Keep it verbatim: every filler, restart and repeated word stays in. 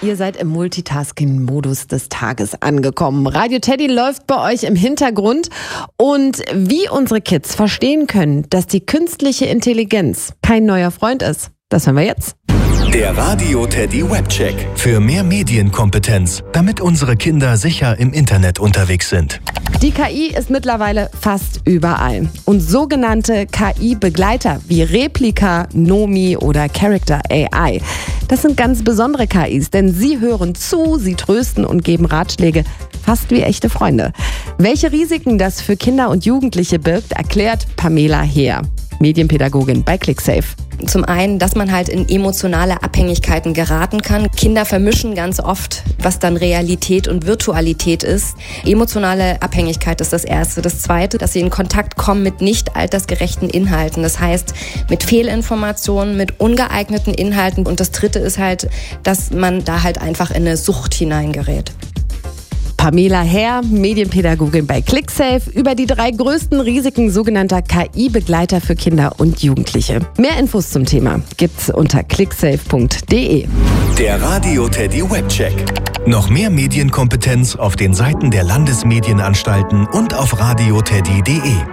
Ihr seid im Multitasking-Modus des Tages angekommen. Radio Teddy läuft bei euch im Hintergrund. Und wie unsere Kids verstehen können, dass die künstliche Intelligenz kein neuer Freund ist, das hören wir jetzt. Der Radio Teddy Webcheck. Für mehr Medienkompetenz, damit unsere Kinder sicher im Internet unterwegs sind. Die K I ist mittlerweile fast überall. Und sogenannte K I-Begleiter wie Replika, Nomi oder Character A I, das sind ganz besondere K Is, denn sie hören zu, sie trösten und geben Ratschläge, fast wie echte Freunde. Welche Risiken das für Kinder und Jugendliche birgt, erklärt Pamela Heer, Medienpädagogin bei ClickSafe. Zum einen, dass man halt in emotionale Abhängigkeiten geraten kann. Kinder vermischen ganz oft, was dann Realität und Virtualität ist. Emotionale Abhängigkeit ist das Erste. Das Zweite, dass sie in Kontakt kommen mit nicht altersgerechten Inhalten. Das heißt, mit Fehlinformationen, mit ungeeigneten Inhalten. Und das Dritte ist halt, dass man da halt einfach in eine Sucht hineingerät. Pamela Heer, Medienpädagogin bei ClickSafe, über die drei größten Risiken sogenannter K I-Begleiter für Kinder und Jugendliche. Mehr Infos zum Thema gibt's unter clicksafe punkt de. Der Radio Teddy Webcheck. Noch mehr Medienkompetenz auf den Seiten der Landesmedienanstalten und auf radio teddy punkt de.